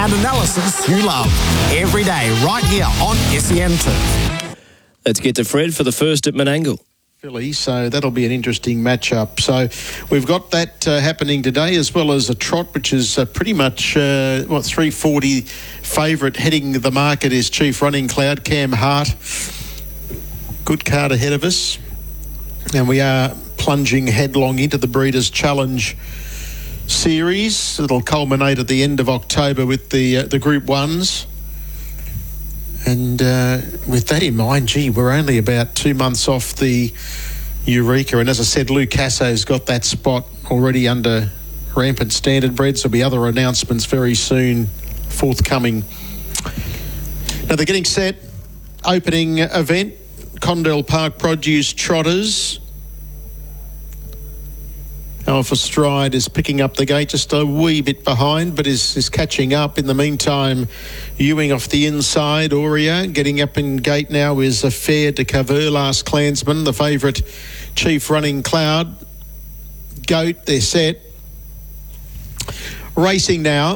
and analysis you love. Every day, right here on SEN2. Let's get to Fred for the first at Menangle. Philly, so that'll be an interesting matchup. So we've got that happening today, as well as a trot, which is pretty much 340 favourite heading the market is Chief Running Cloud, Cam Hart. Good card ahead of us, and we are plunging headlong into the Breeders' Challenge series. It'll culminate at the end of October with the Group 1s. And with that in mind, we're only about 2 months off the Eureka. And as I said, Lou Casso's got that spot already under rampant standard breds. There'll be other announcements very soon forthcoming. Now they're getting set. Opening event, Condell Park Produce Trotters. Alpha Stride is picking up the gate just a wee bit behind, but is catching up. In the meantime, Ewing off the inside. Aurea getting up in gate now is Affair de Cover, Last Clansman, the favourite Chief Running Cloud. Goat, they're set. Racing now.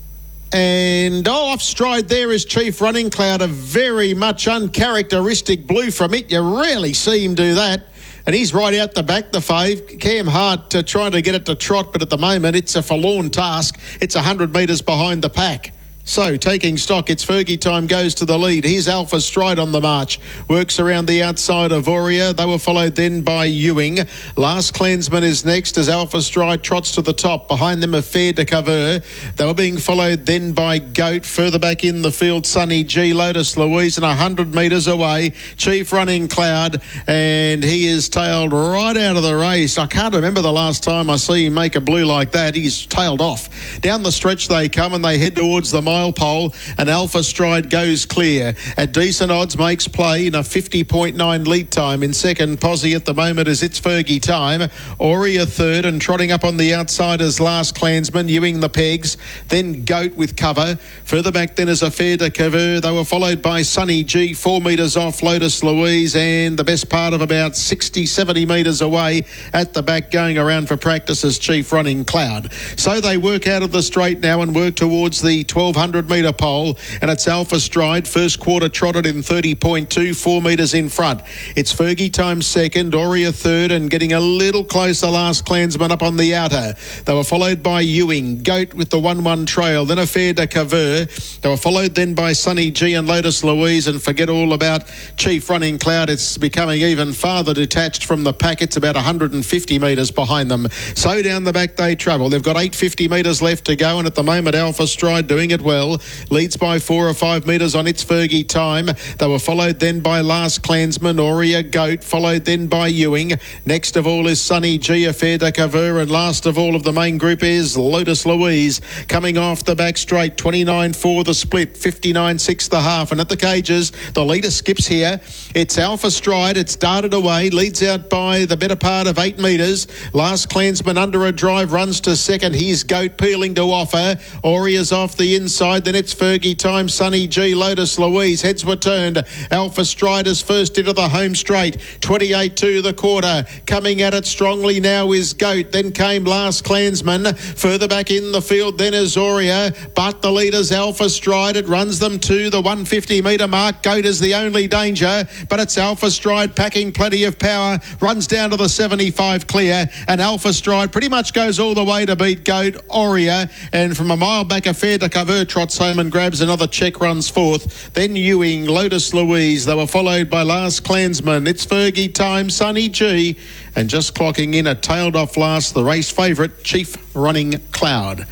And off stride there is Chief Running Cloud, a very much uncharacteristic blue from it. You rarely see him do that. And he's right out the back, the fave. Cam Hart trying to get it to trot, but at the moment it's a forlorn task. It's 100 metres behind the pack. So, taking stock, it's Fergie Time goes to the lead. Here's Alpha Stride on the march. Works around the outside of Aurea. They were followed then by Ewing. Last Clansman is next as Alpha Stride trots to the top. Behind them, Affair de Cover. They were being followed then by Goat. Further back in the field, Sunny G, Lotus Louise, and 100 metres away, Chief Running Cloud. And he is tailed right out of the race. I can't remember the last time I see him make a blue like that. He's tailed off. Down the stretch they come and they head towards the mile pole, and Alpha Stride goes clear. At decent odds, makes play in a 50.9 lead time. In second, Posse at the moment is It's Fergie Time. Aurea third, and trotting up on the outside is Last Clansman, Ewing the pegs. Then Goat with cover. Further back then is Affair de Cover. They were followed by Sunny G, 4 metres off Lotus Louise, and the best part of about 60-70 metres away at the back going around for practice is Chief Running Cloud. So they work out of the straight now and work towards the 1200 metre pole, and it's Alpha Stride, first quarter trotted in 30.2, 4 metres in front. It's Fergie Time second, Aurea third, and getting a little closer, Last Clansman up on the outer. They were followed by Ewing, Goat with the 1-1 trail, then Affair de Cover. They were followed then by Sunny G and Lotus Louise, and forget all about Chief Running Cloud. It's becoming even farther detached from the pack. It's about 150 metres behind them. So down the back they travel. They've got 850 metres left to go, and at the moment Alpha Stride doing it well. Leads by 4 or 5 metres on It's Fergie Time. They were followed then by Last Clansman, Aurea, Goat, followed then by Ewing. Next of all is Sunny G, Affair de Cover, and last of all of the main group is Lotus Louise. Coming off the back straight, 29.4 the split, 59.6 the half. And at the cages, the leader skips here. It's Alpha Stride. It's darted away, leads out by the better part of 8 metres. Last Clansman under a drive, runs to second. Here's Goat peeling to offer. Aurea's off the inside. Then it's Fergie Time, Sunny G, Lotus Louise. Heads were turned. Alpha Striders first into the home straight. 28.2 the quarter. Coming at it strongly now is Goat. Then came Last Clansman. Further back in the field then is Aurea. But the leader's Alpha Stride. It runs them to the 150 metre mark. Goat is the only danger. But it's Alpha Stride packing plenty of power. Runs down to the 75 clear. And Alpha Stride pretty much goes all the way to beat Goat, Aurea. And from a mile back, Affair de Cover trots home and grabs another check, runs fourth. Then Ewing, Lotus Louise. They were followed by Last Clansman. It's Fergie Time, Sunny G. And just clocking in, a tailed off last, the race favourite, Chief Running Cloud.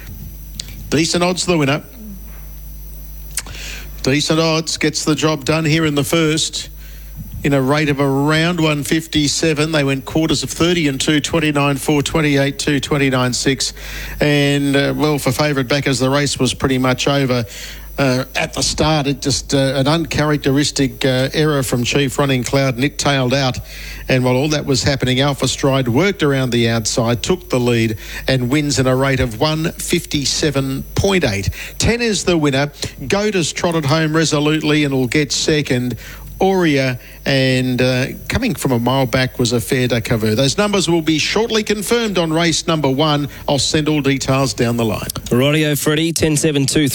Decent odds, the winner. Decent odds, gets the job done here in the first. In a rate of around 157. They went quarters of 30 and 2, 29.4, 28.2, 29.6. And, well, for favourite backers, the race was pretty much over. At the start, it just an uncharacteristic error from Chief Running Cloud, and it tailed out. And while all that was happening, Alpha Stride worked around the outside, took the lead, and wins in a rate of 157.8. 10 is the winner. Goat has trotted home resolutely and will get second. Aurea, and coming from a mile back was Affair de Cover. Those numbers will be shortly confirmed on race number 1. I'll send all details down the line. Rightio, Freddie, 10-7-2-3.